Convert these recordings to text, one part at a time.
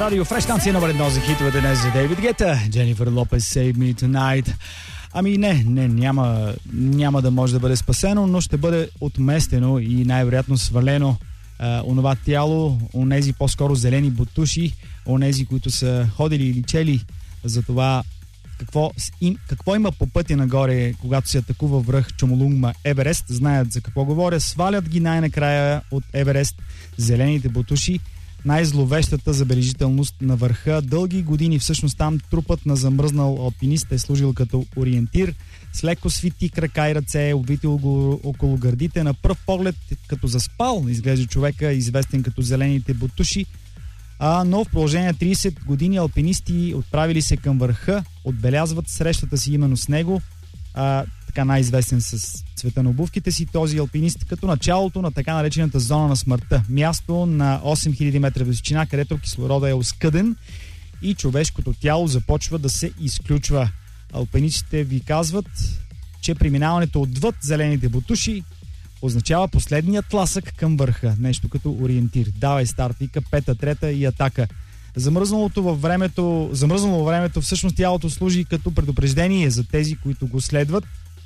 Радио Фреш, станция номер 1 за хитовете днес за Дейвид Гета. Дженифър Лопес, Save Me Tonight. Ами няма да може да бъде спасено, но ще бъде отместено и най-вероятно свалено онова тяло, онези по-скоро зелени бутуши, онези, които са ходили или чели за това какво има по пътя нагоре, когато се атакува връх Чомолунгма Еверест. Знаят за какво говоря. Свалят ги най-накрая от Еверест зелените бутуши. Най-зловещата забележителност на върха. Дълги години всъщност там трупът на замръзнал алпинист е служил като ориентир. С леко свити крака и ръце, обвитил го около гърдите. На пръв поглед като заспал изглежда човека, известен като зелените бутуши. Но в продължение на 30 години алпинисти, отправили се към върха, отбелязват срещата си именно с него. Така най-известен с цвета на обувките си, този алпинист, като началото на така наречената зона на смъртта. Място на 8000 метра височина, където кислорода е оскъден и човешкото тяло започва да се изключва. Алпинистите ви казват, че преминаването отвъд зелените бутуши означава последният тласък към върха. Нещо като ориентир. Давай старт, вика, пета, трета и атака. Замръзнало във времето, всъщност тялото служи като предупреждение за тези, които го следват.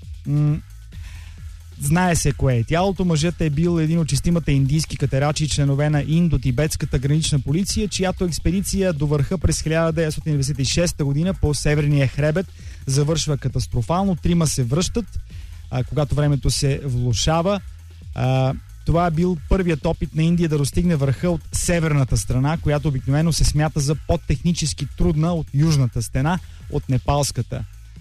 Знае се кое е тялото. Мъжът е бил един от шестимата индийски катерачи, членове на индо-тибетската гранична полиция, чиято експедиция до върха през 1996 година по северния хребет завършва катастрофално. 3 се връщат, когато времето се влошава. Това е бил първият опит на Индия да достигне върха от северната страна, която обикновено се смята за по-технически трудна от южната стена, от непалската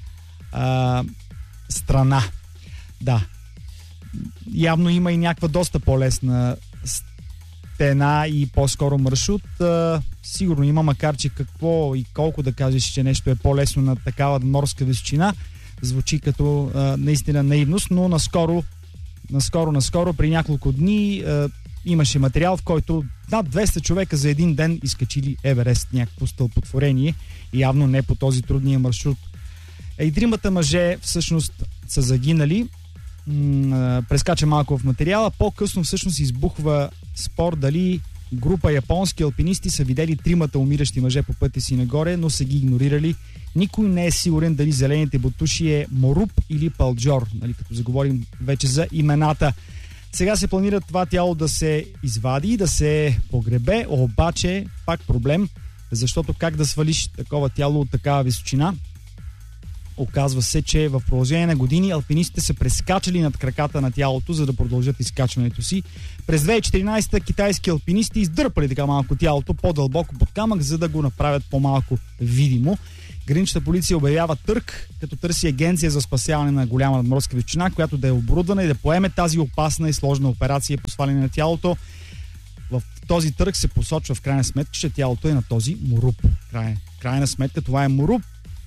страна. Да. Явно има и някаква доста по-лесна стена и по-скоро маршрут. Сигурно има, макар че какво и колко да кажеш, че нещо е по-лесно на такава морска височина. Звучи като наистина наивност, но наскоро, при няколко дни имаше материал, в който над 200 човека за един ден изкачили Еверест, някакво стълпотворение, и явно не по този трудния маршрут. И 3 мъже всъщност са загинали. Прескача малко в материала. По-късно всъщност избухва спор дали група японски алпинисти са видели 3 умиращи мъже по пътя си нагоре, но са ги игнорирали. Никой не е сигурен дали зелените бутуши е Моруп или Палджор, нали, като заговорим вече за имената. Сега се планира това тяло да се извади и да се погребе, обаче пак проблем, защото как да свалиш такова тяло от такава височина? Оказва се, че в продължение на години алпинистите са прескачали над краката на тялото, за да продължат изкачването си. През 2014 китайски алпинисти издърпали така малко тялото по-дълбоко под камък, за да го направят по-малко видимо. Граничната полиция обявява търг, като търси агенция за спасяване на голяма надморска височина, която да е оборудвана и да поеме тази опасна и сложна операция по сваляне на тялото. В този търг се посочва в крайна сметка, че тялото е на този Моруп. Крайна сметка това е Моруп.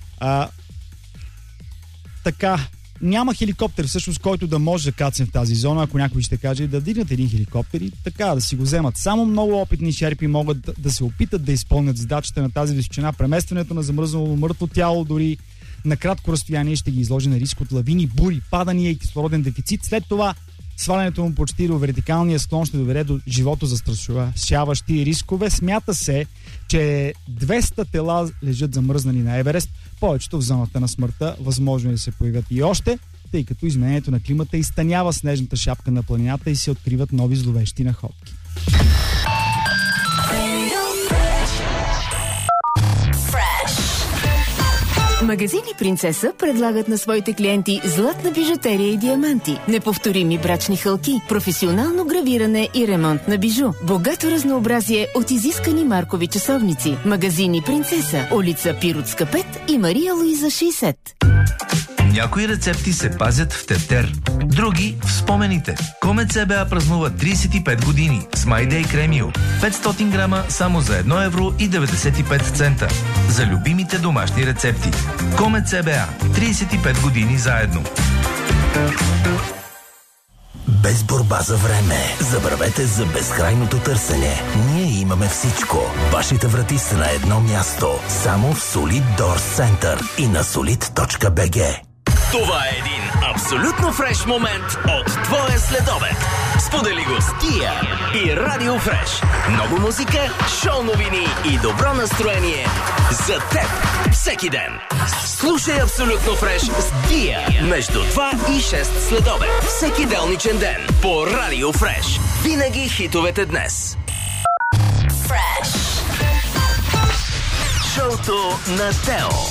Така, няма хеликоптер всъщност, който да може да кацне в тази зона, ако някой ще каже да дигнат един хеликоптер и така да си го вземат. Само много опитни шерпи могат да се опитат да изпълнят задачата на тази височина. Преместването на замръзнало мъртво тяло дори на кратко разстояние ще ги изложи на риск от лавини, бури, падания и кислороден дефицит. След това свалянето му почти до вертикалния склон ще доведе до живото застрашаващи рискове. Смята се, че 200 тела лежат замръзнали на Еверест, повечето в зоната на смъртта. Възможно е да се появят и още, тъй като изменението на климата изтънява снежната шапка на планината и се откриват нови зловещи находки. Магазини Принцеса предлагат на своите клиенти златна бижутерия и диаманти, неповторими брачни хълки, професионално гравиране и ремонт на бижу, богато разнообразие от изискани маркови часовници. Магазини Принцеса, улица Пиротска 5 и Мария Луиза 60. Някои рецепти се пазят в тефтер, други в спомените. Комет ЦБА празнува 35 години с MyDay Кремио. 500 грама само за 1,95 евро. За любимите домашни рецепти. Комет ЦБА. 35 години заедно. Без борба за време. Забравете за безкрайното търсене. Ние имаме всичко. Вашите врати са на едно място. Само в Solid Doors Center и на solid.bg. Това е един абсолютно фреш момент от твоя следобед. Сподели го с Тия и Радио Фреш. Много музика, шоу новини и добро настроение за теб всеки ден. Слушай Абсолютно фреш с Тия между 2 и 6 следобед. Всеки делничен ден по Радио Фреш. Винаги хитовете днес. Фреш. Шоуто на Тео.